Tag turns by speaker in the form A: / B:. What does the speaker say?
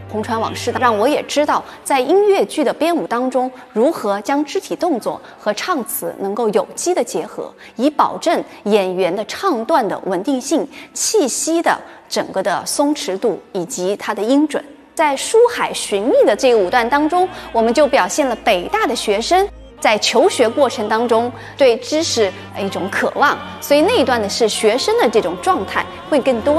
A: 红船往事让我也知道，在音乐剧的编舞当中，如何将肢体动作和唱词能够有机的结合，以保证演员的唱段的稳定性、气息的整个的松弛度以及它的音准。在书海寻觅的这个舞段当中，我们就表现了北大的学生在求学过程当中对知识一种渴望，所以那一段的是学生的这种状态会更多。